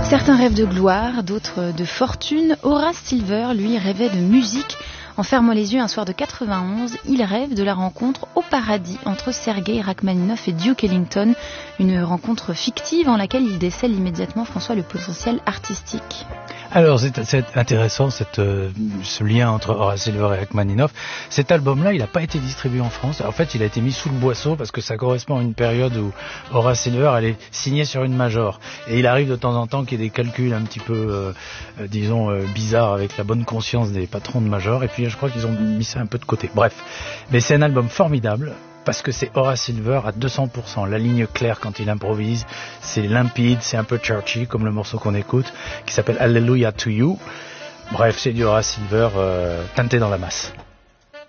Certains rêvent de gloire, d'autres de fortune. Horace Silver, lui, rêvait de musique. En fermant les yeux un soir de 91, il rêve de la rencontre au paradis entre Sergei Rachmaninov et Duke Ellington, une rencontre fictive en laquelle il décèle immédiatement, François, le potentiel artistique. Alors c'est intéressant ce lien entre Horace Silver et Rachmaninov. Cet album-là, il n'a pas été distribué en France. En fait, il a été mis sous le boisseau parce que ça correspond à une période où Horace Silver allait signer sur une major. Et il arrive de temps en temps qu'il y ait des calculs un petit peu, bizarres avec la bonne conscience des patrons de major. Et puis je crois qu'ils ont mis ça un peu de côté. Bref, mais c'est un album formidable. Parce que c'est Horace Silver à 200%. La ligne claire quand il improvise, c'est limpide, c'est un peu churchy comme le morceau qu'on écoute, qui s'appelle Hallelujah to You. Bref, c'est du Horace Silver teinté dans la masse.